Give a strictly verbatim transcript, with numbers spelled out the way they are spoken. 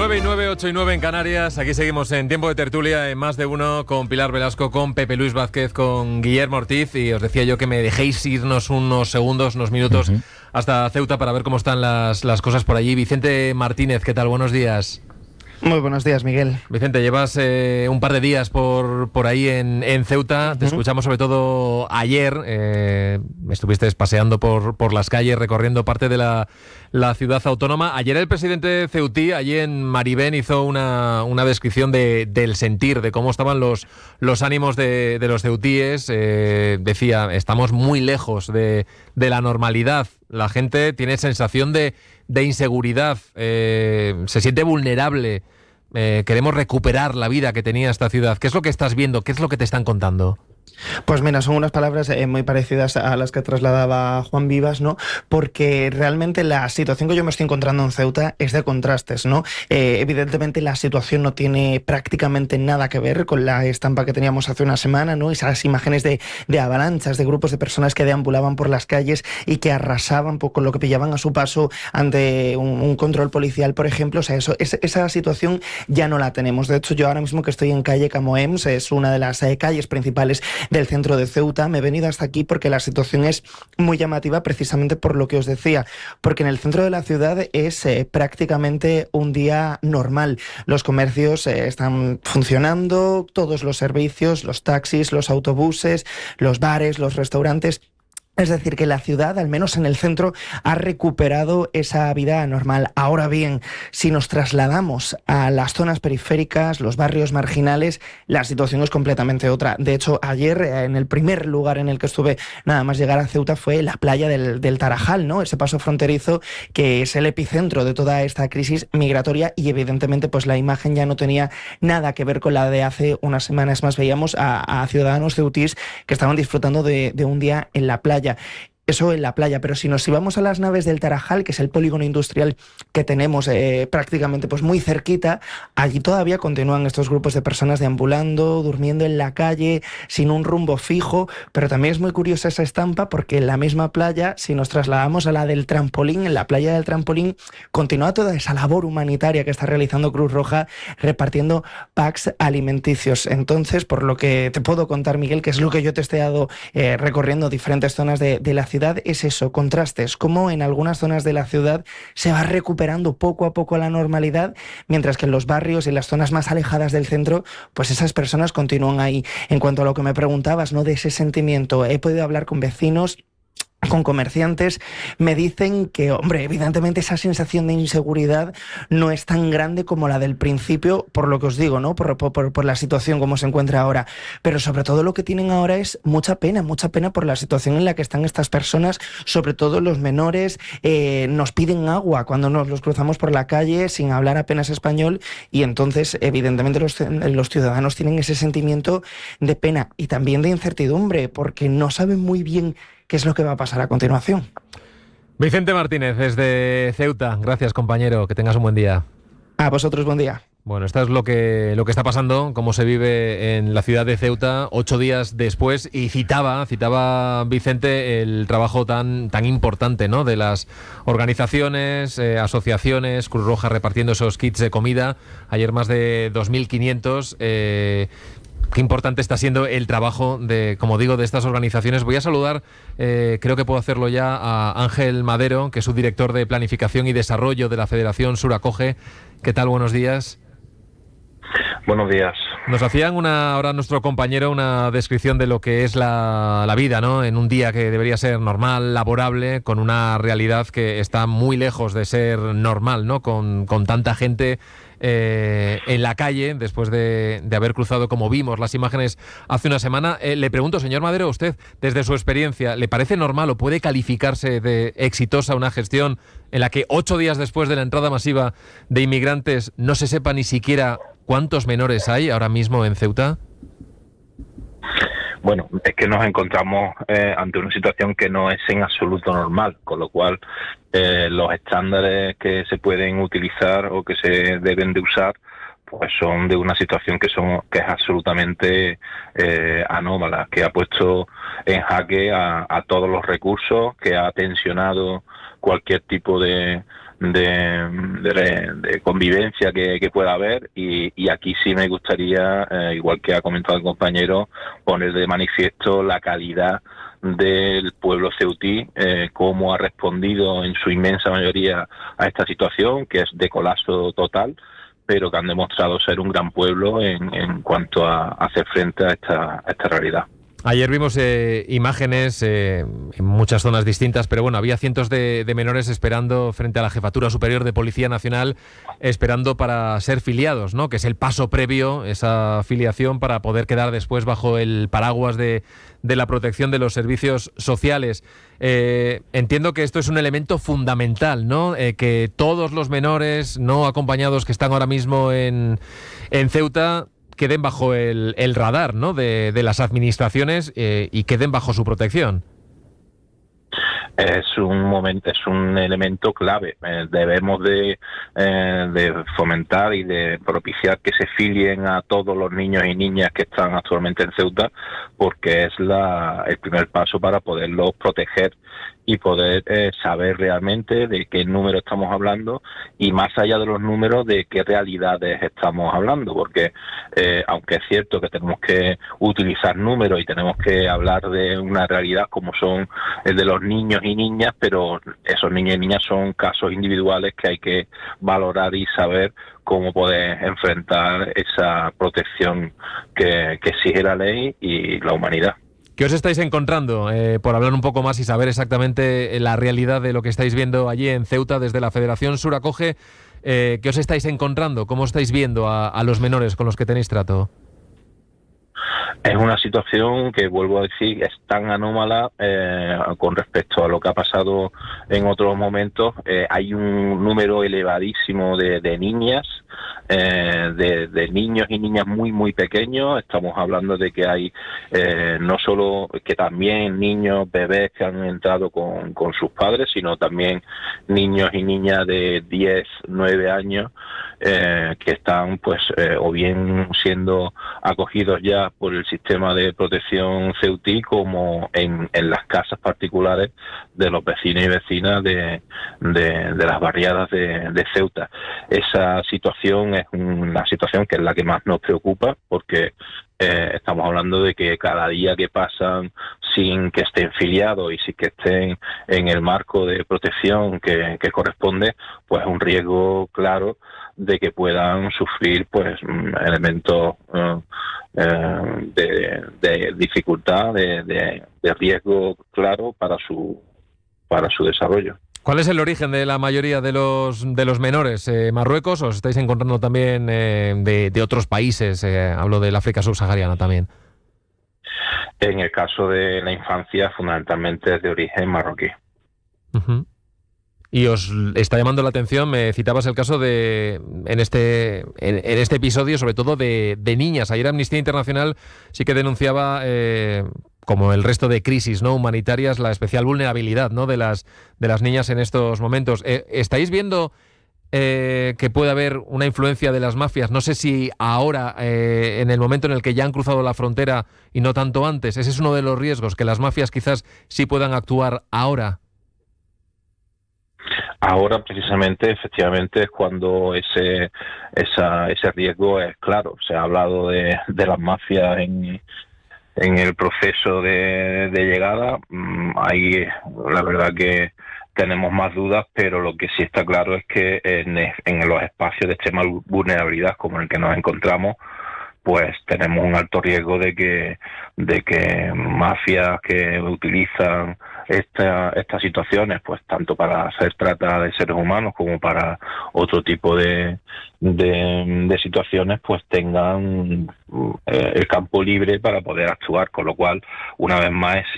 nueve y nueve, ocho y nueve en Canarias. Aquí seguimos en Tiempo de Tertulia, en Más de Uno, con Pilar Velasco, con Pepe Luis Vázquez, con Guillermo Ortiz. Y os decía yo que me dejéis irnos unos segundos, unos minutos uh-huh. hasta Ceuta para ver cómo están las, las cosas por allí. Vicente Martínez, ¿qué tal? Buenos días. Muy buenos días, Miguel. Vicente, llevas eh, un par de días por, por ahí en, en Ceuta. Te uh-huh. escuchamos sobre todo ayer. Eh, estuviste paseando por, por las calles, recorriendo parte de la, la ciudad autónoma. Ayer el presidente ceutí, allí en Maribén, hizo una, una descripción de, del sentir, de cómo estaban los, los ánimos de, de los ceutíes. Eh, decía, estamos muy lejos de, de la normalidad. La gente tiene sensación de, de inseguridad, eh, se siente vulnerable. Eh, queremos recuperar la vida que tenía esta ciudad. ¿Qué es lo que estás viendo? ¿Qué es lo que te están contando? Pues mira, son unas palabras eh, muy parecidas a las que trasladaba Juan Vivas, ¿no? Porque realmente la situación que yo me estoy encontrando en Ceuta es de contrastes, ¿no? Eh, evidentemente la situación no tiene prácticamente nada que ver con la estampa que teníamos hace una semana, ¿no? Esas imágenes de, de avalanchas, de grupos de personas que deambulaban por las calles y que arrasaban con lo que pillaban a su paso ante un, un control policial, por ejemplo. O sea, eso, es, esa situación ya no la tenemos. De hecho, yo ahora mismo que estoy en calle Camoems, es una de las eh, calles principales del centro de Ceuta, me he venido hasta aquí porque la situación es muy llamativa precisamente por lo que os decía, porque en el centro de la ciudad es eh, prácticamente un día normal. Los comercios eh, están funcionando, todos los servicios, los taxis, los autobuses, los bares, los restaurantes. Es decir, que la ciudad, al menos en el centro, ha recuperado esa vida normal. Ahora bien, si nos trasladamos a las zonas periféricas, los barrios marginales, la situación es completamente otra. De hecho, ayer, en el primer lugar en el que estuve nada más llegar a Ceuta fue la playa del, del Tarajal, ¿no? Ese paso fronterizo que es el epicentro de toda esta crisis migratoria y evidentemente pues la imagen ya no tenía nada que ver con la de hace unas semanas. Más veíamos a, a ciudadanos ceutíes que estaban disfrutando de, de un día en la playa. Eso en la playa, pero si nos íbamos a las naves del Tarajal, que es el polígono industrial que tenemos eh, prácticamente pues muy cerquita, allí todavía continúan estos grupos de personas deambulando, durmiendo en la calle, sin un rumbo fijo, pero también es muy curiosa esa estampa porque en la misma playa, si nos trasladamos a la del Trampolín, en la playa del Trampolín, continúa toda esa labor humanitaria que está realizando Cruz Roja repartiendo packs alimenticios. Entonces, por lo que te puedo contar, Miguel, que es lo que yo te he estado eh, recorriendo diferentes zonas de, de la ciudad, es eso, contrastes, como en algunas zonas de la ciudad se va recuperando poco a poco la normalidad, mientras que en los barrios y en las zonas más alejadas del centro, pues esas personas continúan ahí. En cuanto a lo que me preguntabas, ¿no?, de ese sentimiento, he podido hablar con vecinos, con comerciantes, me dicen que, hombre, evidentemente esa sensación de inseguridad no es tan grande como la del principio, por lo que os digo, ¿no? Por, por, por la situación como se encuentra ahora. Pero sobre todo lo que tienen ahora es mucha pena, mucha pena por la situación en la que están estas personas, sobre todo los menores, eh, nos piden agua cuando nos los cruzamos por la calle sin hablar apenas español y entonces, evidentemente, los, los ciudadanos tienen ese sentimiento de pena y también de incertidumbre porque no saben muy bien qué es lo que va a pasar a continuación. Vicente Martínez, desde Ceuta. Gracias, compañero. Que tengas un buen día. A vosotros, buen día. Bueno, esto es lo que, lo que está pasando, cómo se vive en la ciudad de Ceuta ocho días después. Y citaba, citaba Vicente el trabajo tan, tan importante, ¿no?, de las organizaciones, eh, asociaciones, Cruz Roja repartiendo esos kits de comida. Ayer más de dos mil quinientos. Eh, Qué importante está siendo el trabajo de, como digo, de estas organizaciones. Voy a saludar, eh, creo que puedo hacerlo ya, a Ángel Madero, que es subdirector de Planificación y Desarrollo de la Federación Suracoge. ¿Qué tal? Buenos días. Buenos días. Nos hacían una, ahora nuestro compañero una descripción de lo que es la, la vida, ¿no?, en un día que debería ser normal, laborable, con una realidad que está muy lejos de ser normal, ¿no?, con, con tanta gente eh, en la calle, después de, de haber cruzado, como vimos, las imágenes hace una semana. Eh, le pregunto, señor Madero, a usted, desde su experiencia, ¿le parece normal o puede calificarse de exitosa una gestión en la que ocho días después de la entrada masiva de inmigrantes no se sepa ni siquiera cuántos menores hay ahora mismo en Ceuta? Bueno, es que nos encontramos eh, ante una situación que no es en absoluto normal, con lo cual eh, los estándares que se pueden utilizar o que se deben de usar pues son de una situación que son que es absolutamente eh, anómala, que ha puesto en jaque a, a todos los recursos, que ha tensionado cualquier tipo de, de, de, de convivencia que, que pueda haber, y, y aquí sí me gustaría, eh, igual que ha comentado el compañero, poner de manifiesto la calidad del pueblo ceutí, eh, cómo ha respondido en su inmensa mayoría a esta situación, que es de colapso total, pero que han demostrado ser un gran pueblo en, en cuanto a hacer frente a esta, a esta realidad. Ayer vimos eh, imágenes eh, en muchas zonas distintas, pero bueno, había cientos de, de menores esperando frente a la Jefatura Superior de Policía Nacional, esperando para ser filiados, ¿no? Que es el paso previo, esa filiación, para poder quedar después bajo el paraguas de, de la protección de los servicios sociales. Eh, entiendo que esto es un elemento fundamental, ¿no? Eh, que todos los menores no acompañados que están ahora mismo en, en Ceuta queden bajo el, el radar, ¿no? de, de las administraciones eh, y queden bajo su protección. Es un momento, es un elemento clave. Eh, debemos de, eh, de fomentar y de propiciar que se filien a todos los niños y niñas que están actualmente en Ceuta, porque es la, el primer paso para poderlos proteger y poder eh, saber realmente de qué número estamos hablando, y más allá de los números, de qué realidades estamos hablando, porque eh, aunque es cierto que tenemos que utilizar números y tenemos que hablar de una realidad como son el de los niños y niñas, pero esos niños y niñas son casos individuales que hay que valorar y saber cómo poder enfrentar esa protección que, que exige la ley y la humanidad. ¿Qué os estáis encontrando? Eh, por hablar un poco más y saber exactamente la realidad de lo que estáis viendo allí en Ceuta desde la Federación Sur Acoge, eh, ¿qué os estáis encontrando? ¿Cómo estáis viendo a, a los menores con los que tenéis trato? Es una situación que, vuelvo a decir, es tan anómala eh, con respecto a lo que ha pasado en otros momentos. Eh, hay un número elevadísimo de, de niñas, eh, de, de niños y niñas muy, muy pequeños. Estamos hablando de que hay eh, no solo que también niños, bebés que han entrado con, con sus padres, sino también niños y niñas de diez, nueve años eh, que están pues eh, o bien siendo acogidos ya por el sistema de protección ceutí, como en, en las casas particulares de los vecinos y vecinas de, de, de las barriadas de, de Ceuta. Esa situación es una situación que es la que más nos preocupa, porque eh, estamos hablando de que cada día que pasan sin que estén filiados y sin que estén en el marco de protección que, que corresponde, pues un riesgo claro de que puedan sufrir pues elementos uh, uh, de, de dificultad, de, de, de riesgo claro para su para su desarrollo. ¿Cuál es el origen de la mayoría de los de los menores? Eh, ¿Marruecos, o os estáis encontrando también eh, de, de otros países? Eh, hablo del África subsahariana también. En el caso de la infancia, fundamentalmente es de origen marroquí. Uh-huh. Y os está llamando la atención, me citabas el caso de, en este en, en este episodio, sobre todo de, de niñas. Ayer Amnistía Internacional sí que denunciaba, eh, como el resto de crisis no humanitarias, la especial vulnerabilidad, ¿no?, de las de las niñas en estos momentos. Eh, ¿Estáis viendo eh, que puede haber una influencia de las mafias? No sé si ahora, eh, en el momento en el que ya han cruzado la frontera y no tanto antes. Ese es uno de los riesgos, que las mafias quizás sí puedan actuar ahora. Ahora, precisamente, efectivamente, es cuando ese esa, ese riesgo es claro. Se ha hablado de, de las mafias en, en el proceso de, de llegada. Ahí, la verdad que tenemos más dudas, pero lo que sí está claro es que en, en los espacios de extrema vulnerabilidad como el que nos encontramos, pues tenemos un alto riesgo de que de que mafias que utilizan esta, estas situaciones, pues tanto para hacer trata de seres humanos como para otro tipo de, de, de situaciones, pues tengan eh, el campo libre para poder actuar, con lo cual, una vez más, es